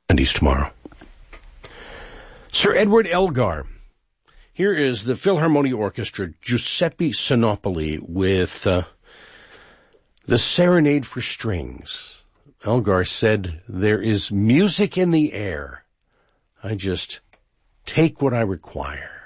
70s tomorrow. Sir Edward Elgar. Here is the Philharmonia Orchestra, Giuseppe Sinopoli, with the Serenade for Strings. Elgar said, "There is music in the air. I just take what I require."